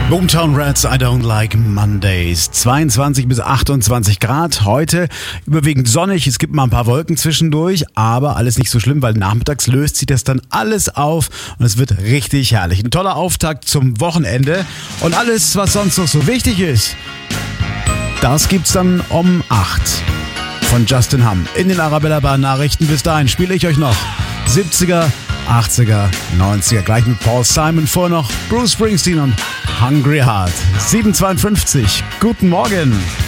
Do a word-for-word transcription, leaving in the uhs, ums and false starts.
Boomtown Rats, I don't like Mondays. zweiundzwanzig bis achtundzwanzig Grad. Heute überwiegend sonnig. Es gibt mal ein paar Wolken zwischendurch, aber alles nicht so schlimm, weil nachmittags löst sich das dann alles auf und es wird richtig herrlich. Ein toller Auftakt zum Wochenende und alles, was sonst noch so wichtig ist, das gibt's dann um acht von Justin Hamm in den Arabella Bar Nachrichten. Bis dahin spiele ich euch noch siebziger, achtziger, neunziger, gleich mit Paul Simon, vor noch Bruce Springsteen und Hungry Heart. sieben Uhr zweiundfünfzig. Guten Morgen.